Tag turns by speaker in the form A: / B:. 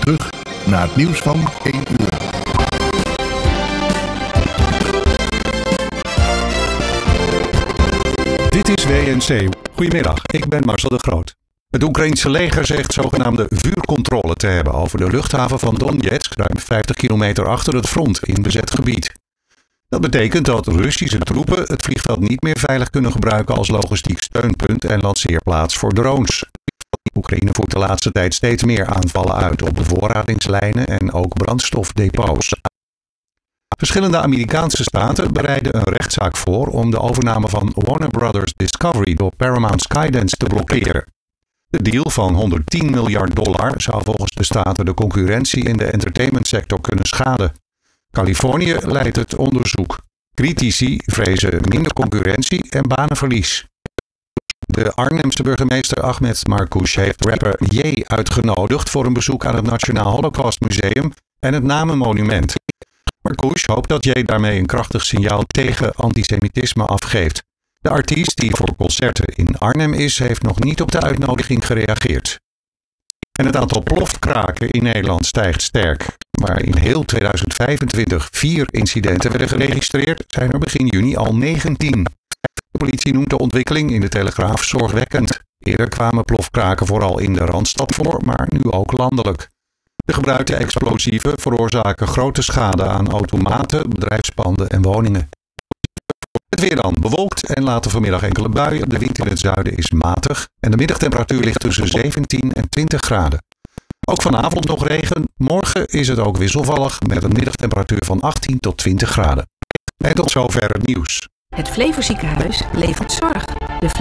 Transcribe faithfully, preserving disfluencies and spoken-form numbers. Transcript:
A: terug naar het nieuws van één uur.
B: Dit is W N C. Goedemiddag, ik ben Marcel de Groot. Het Oekraïense leger zegt zogenaamde vuurcontrole te hebben over de luchthaven van Donetsk, ruim vijftig kilometer achter het front in bezet gebied. Dat betekent dat Russische troepen het vliegveld niet meer veilig kunnen gebruiken als logistiek steunpunt en lanceerplaats voor drones. Oekraïne voert de laatste tijd steeds meer aanvallen uit op bevoorradingslijnen en ook brandstofdepots. Verschillende Amerikaanse staten bereiden een rechtszaak voor om de overname van Warner Brothers Discovery door Paramount Skydance te blokkeren. De deal van honderdtien miljard dollar zou volgens de staten de concurrentie in de entertainmentsector kunnen schaden. Californië leidt het onderzoek. Critici vrezen minder concurrentie en banenverlies. De Arnhemse burgemeester Ahmed Marcouch heeft rapper Ye uitgenodigd voor een bezoek aan het Nationaal Holocaust Museum en het Namenmonument. Marcouch hoopt dat Ye daarmee een krachtig signaal tegen antisemitisme afgeeft. De artiest die voor concerten in Arnhem is, heeft nog niet op de uitnodiging gereageerd. En het aantal plofkraken in Nederland stijgt sterk. Waar in heel tweeduizend vijfentwintig vier incidenten werden geregistreerd, zijn er begin juni al negentien. De politie noemt de ontwikkeling in de Telegraaf zorgwekkend. Eerder kwamen plofkraken vooral in de Randstad voor, maar nu ook landelijk. De gebruikte explosieven veroorzaken grote schade aan automaten, bedrijfspanden en woningen. Het weer dan bewolkt en later vanmiddag enkele buien. De wind in het zuiden is matig en de middagtemperatuur ligt tussen zeventien en twintig graden. Ook vanavond nog regen. Morgen is het ook wisselvallig met een middagtemperatuur van achttien tot twintig graden. En tot zover het nieuws.
C: Het Flevoziekenhuis levert zorg. De